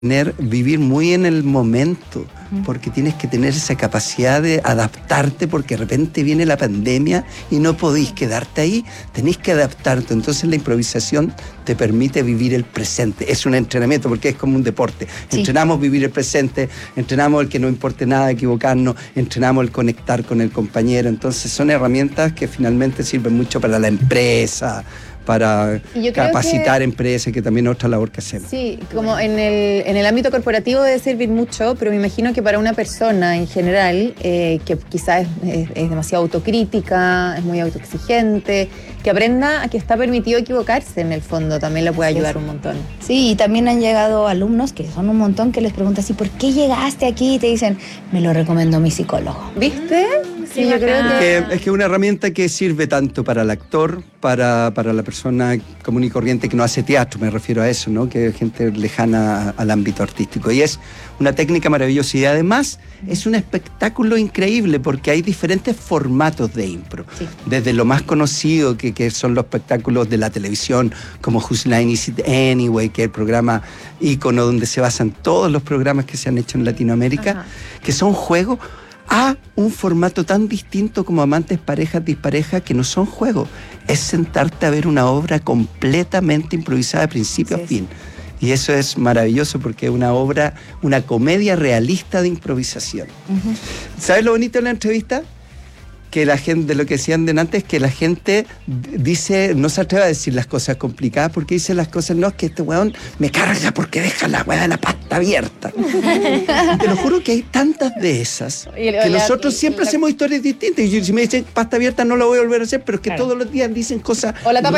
vivir muy en el momento, porque tienes que tener esa capacidad de adaptarte, porque de repente viene la pandemia y no podéis quedarte ahí, tenéis que adaptarte. Entonces la improvisación te permite vivir el presente. Es un entrenamiento porque es como un deporte. Sí. Entrenamos vivir el presente, entrenamos el que no importe nada equivocarnos, entrenamos el conectar con el compañero. Entonces son herramientas que finalmente sirven mucho para la empresa, para capacitar empresas, que también es otra labor que hacemos. Sí, como en el ámbito corporativo debe servir mucho, pero me imagino que para una persona en general, que quizás es demasiado autocrítica, es muy autoexigente, que aprenda a que está permitido equivocarse en el fondo, también le puede ayudar un montón. Sí, y también han llegado alumnos, que son un montón, que les preguntan así, ¿por qué llegaste aquí? Y te dicen, me lo recomendó mi psicólogo. ¿Viste? Sí, yo creo que... Es que es una herramienta que sirve tanto para el actor, para la persona común y corriente que no hace teatro, me refiero a eso, ¿no? Que es gente lejana al ámbito artístico. Y es una técnica maravillosa y además es un espectáculo increíble porque hay diferentes formatos de impro. Sí. Desde lo más conocido, que son los espectáculos de la televisión, como Whose Line Is It Anyway, que es el programa ícono donde se basan todos los programas que se han hecho en Latinoamérica, ajá, que son juegos, a un formato tan distinto como Amantes, Parejas, Disparejas, que no son juegos. Es sentarte a ver una obra completamente improvisada de principio a fin. Y eso es maravilloso porque es una obra, una comedia realista de improvisación. Uh-huh. ¿Sabes lo bonito de la entrevista? Que la gente, de lo que decían de antes, que la gente dice, no se atreve a decir las cosas complicadas porque dice las cosas, no, es que este weón me carga porque deja la weá de la pasta abierta. Te lo juro que hay tantas de esas, que nosotros siempre hacemos historias distintas. Y si me dicen pasta abierta no lo voy a volver a hacer, pero es que todos los días dicen cosas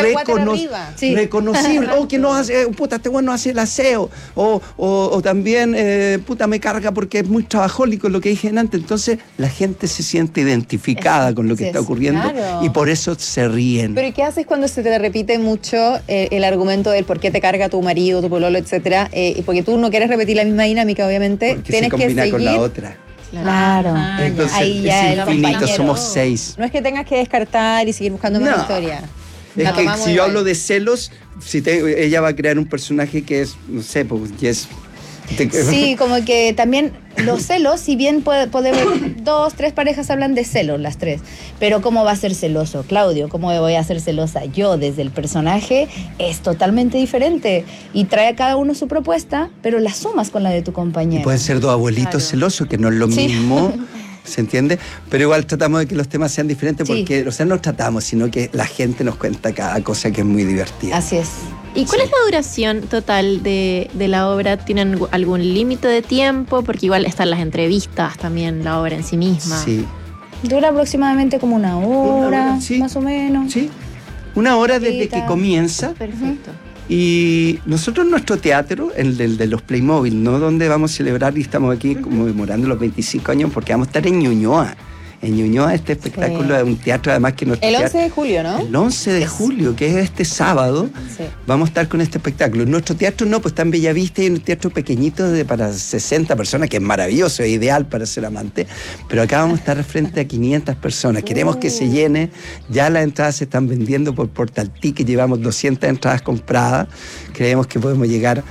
reconocibles. O que no hace, puta, este weón no hace el aseo. O también, puta, me carga porque es muy trabajólico, lo que dije antes. Entonces la gente se siente identificada con lo que está ocurriendo, claro, y por eso se ríen. Pero ¿y qué haces cuando se te repite mucho el argumento del por qué te carga tu marido, tu pololo, etcétera? Porque tú no quieres repetir la misma dinámica, obviamente. Porque tienes se combina que seguir con la otra. Claro. Entonces ahí ya es infinito, somos 6. No es que tengas que descartar y seguir buscando más historia. Es que si yo hablo de celos, ella va a crear un personaje que es, no sé, pues Jess. Sí, como que también los celos, si bien podemos, 2, 3 parejas hablan de celos, las 3, pero ¿cómo va a ser celoso Claudio? ¿Cómo voy a ser celosa yo desde el personaje? Es totalmente diferente y trae a cada uno su propuesta, pero la sumas con la de tu compañero. Y pueden ser 2 abuelitos celosos, que no es lo mismo. ¿Se entiende? Pero igual tratamos de que los temas sean diferentes porque, o sea, no tratamos, sino que la gente nos cuenta cada cosa que es muy divertida. Así es. ¿Y cuál es la duración total de la obra? ¿Tienen algún límite de tiempo? Porque igual están las entrevistas también, la obra en sí misma. Sí. Dura aproximadamente como una hora, sí, más o menos. Sí, una hora desde que comienza. Perfecto. Y nosotros nuestro teatro, el de los Playmobil, ¿no? Donde vamos a celebrar y estamos aquí conmemorando los 25 años porque vamos a estar en Ñuñoa. En Ñuñoa este espectáculo es un teatro además que nuestro el 11 teatro, de julio, ¿no? El 11 de julio, que es este sábado, vamos a estar con este espectáculo. Nuestro teatro no, pues está en Bellavista y en un teatro pequeñito para 60 personas, que es maravilloso, es ideal para ser amante, pero acá vamos a estar frente a 500 personas. Queremos que se llene, ya las entradas se están vendiendo por Portal Ticket, llevamos 200 entradas compradas, creemos que podemos llegar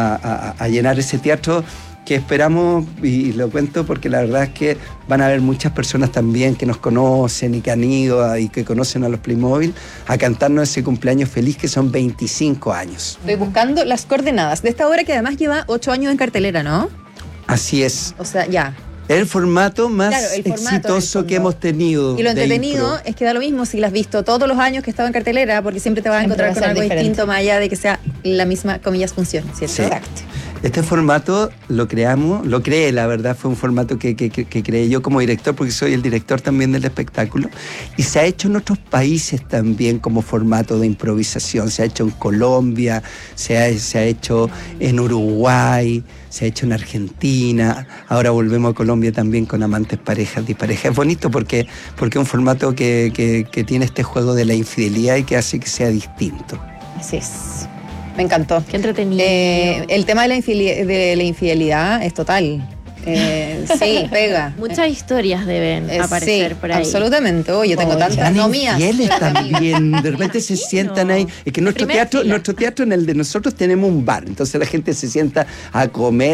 a llenar ese teatro, que esperamos, y lo cuento porque la verdad es que van a haber muchas personas también que nos conocen y que han ido y que conocen a los Playmobil a cantarnos ese cumpleaños feliz, que son 25 años. Estoy buscando las coordenadas de esta obra que además lleva 8 años en cartelera, ¿no? Así es. O sea, ya. El formato más exitoso que hemos tenido. Y lo entretenido es que da lo mismo si la has visto todos los años que estaba en cartelera, porque siempre te vas a encontrar con algo distinto, más allá de que sea la misma, comillas, función, ¿cierto? Sí. Exacto. Este formato lo creé, la verdad, fue un formato que creé yo como director, porque soy el director también del espectáculo, y se ha hecho en otros países también como formato de improvisación. Se ha hecho en Colombia, se ha hecho en Uruguay, se ha hecho en Argentina, ahora volvemos a Colombia también con Amantes, Parejas, Disparejas. Es bonito porque es un formato que tiene este juego de la infidelidad y que hace que sea distinto. Así es. Me encantó. Qué entretenido. El tema de la infidelidad es total. Sí, pega. Muchas historias deben aparecer sí, por ahí. absolutamente. Oh, yo tengo Oh, tantas, Tan no mías. infieles pero de amigas. también, de repente se sientan ahí. Es que Primera fila. nuestro teatro, en el de nosotros tenemos un bar, entonces la gente se sienta a comer